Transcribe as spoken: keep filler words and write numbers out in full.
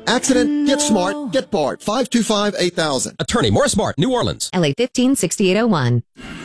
Accident? Get smart. Get Bart. five two five, eight thousand. Attorney Morris Bart, New Orleans. L A fifteen sixty-eight oh one.